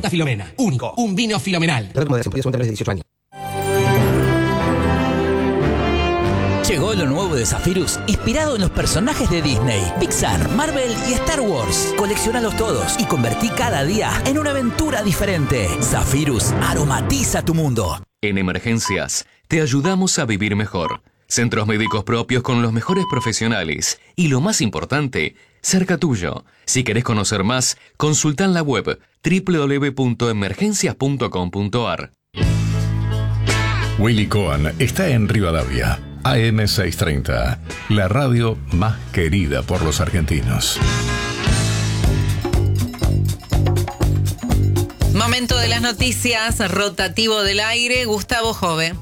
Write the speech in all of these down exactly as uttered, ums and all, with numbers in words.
Fanta Filomena. Único. Un vino filomenal. de dieciocho años. Llegó lo nuevo de Zephyrus, inspirado en los personajes de Disney, Pixar, Marvel y Star Wars. Coleccionalos todos y convertí cada día en una aventura diferente. Zephyrus aromatiza tu mundo. En emergencias, te ayudamos a vivir mejor. Centros médicos propios con los mejores profesionales. Y lo más importante, cerca tuyo. Si querés conocer más, consulta en la web doble u doble u doble u punto emergencias punto com punto a r. Willy Cohen está en Rivadavia. A M seiscientos treinta, la radio más querida por los argentinos. Momento de las noticias, rotativo del aire, Gustavo Jove.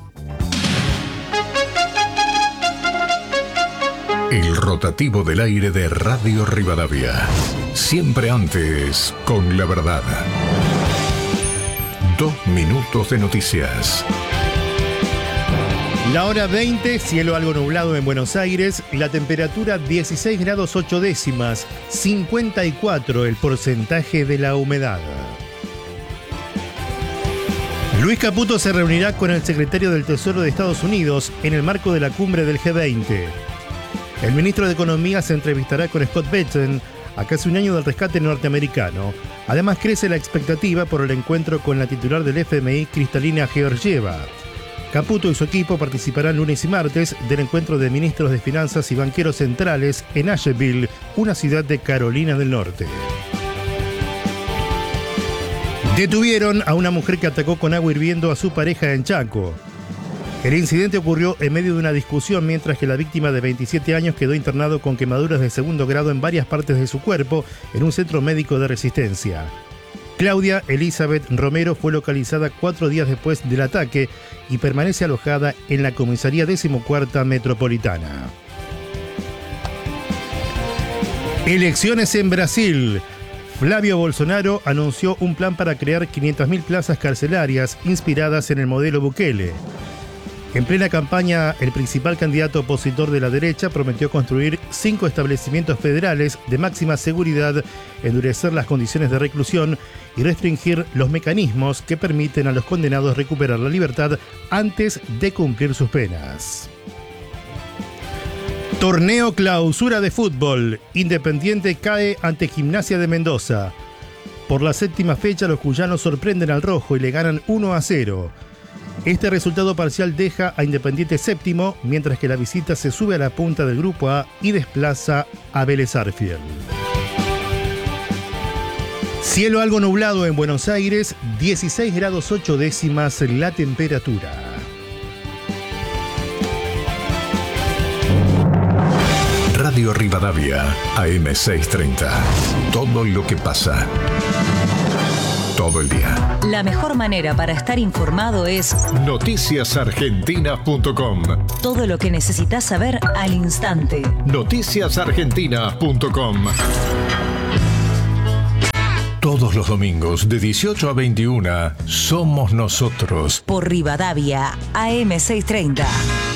El rotativo del aire de Radio Rivadavia. Siempre antes, con la verdad. Dos minutos de noticias. La hora veinte, cielo algo nublado en Buenos Aires, la temperatura dieciséis grados ocho décimas, cincuenta y cuatro el porcentaje de la humedad. Luis Caputo se reunirá con el secretario del Tesoro de Estados Unidos en el marco de la cumbre del G veinte. El ministro de Economía se entrevistará con Scott Bessent a casi un año del rescate norteamericano. Además crece la expectativa por el encuentro con la titular del F M I, Kristalina Georgieva. Caputo y su equipo participarán lunes y martes del encuentro de ministros de Finanzas y banqueros centrales en Asheville, una ciudad de Carolina del Norte. Detuvieron a una mujer que atacó con agua hirviendo a su pareja en Chaco. El incidente ocurrió en medio de una discusión mientras que la víctima de veintisiete años quedó internado con quemaduras de segundo grado en varias partes de su cuerpo en un centro médico de Resistencia. Claudia Elizabeth Romero fue localizada cuatro días después del ataque y permanece alojada en la comisaría decimocuarta metropolitana. Elecciones en Brasil. Flavio Bolsonaro anunció un plan para crear quinientas mil plazas carcelarias inspiradas en el modelo Bukele. En plena campaña, el principal candidato opositor de la derecha prometió construir cinco establecimientos federales de máxima seguridad, endurecer las condiciones de reclusión y restringir los mecanismos que permiten a los condenados recuperar la libertad antes de cumplir sus penas. Torneo Clausura de fútbol. Independiente cae ante Gimnasia de Mendoza. Por la séptima fecha, los cuyanos sorprenden al rojo y le ganan uno a cero. Este resultado parcial deja a Independiente séptimo, mientras que la visita se sube a la punta del Grupo A y desplaza a Vélez Sarsfield. Cielo algo nublado en Buenos Aires, dieciséis grados ocho décimas la temperatura. Radio Rivadavia, A M seiscientos treinta. Todo lo que pasa. Todo el día. La mejor manera para estar informado es noticias argentinas punto com. Todo lo que necesitas saber al instante. noticias argentinas punto com. Todos los domingos de dieciocho a veintiuna somos nosotros. Por Rivadavia, A M seiscientos treinta.